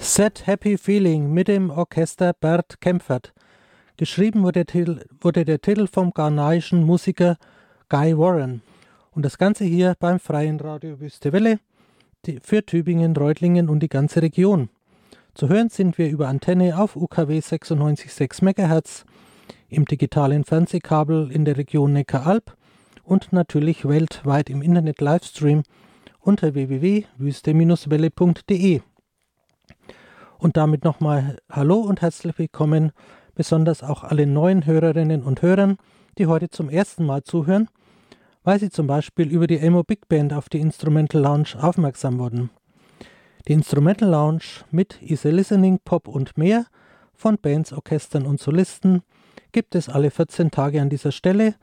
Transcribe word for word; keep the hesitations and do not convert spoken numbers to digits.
Set Happy Feeling mit dem Orchester Bert Kaempfert. Geschrieben wurde der, Titel, wurde der Titel vom ghanaischen Musiker Guy Warren. Und das Ganze hier beim Freien Radio Wüste Welle für Tübingen, Reutlingen und die ganze Region. Zu hören sind wir über Antenne auf U K W sechsundneunzig Komma sechs Megahertz, im digitalen Fernsehkabel in der Region Neckaralb und natürlich weltweit im Internet-Livestream unter w w w punkt wüste welle punkt d e. Und damit nochmal Hallo und herzlich willkommen, besonders auch alle neuen Hörerinnen und Hörern, die heute zum ersten Mal zuhören, weil sie zum Beispiel über die Elmo Big Band auf die Instrumental Lounge aufmerksam wurden. Die Instrumental Lounge mit Easy Listening, Pop und mehr von Bands, Orchestern und Solisten gibt es alle vierzehn Tage an dieser Stelle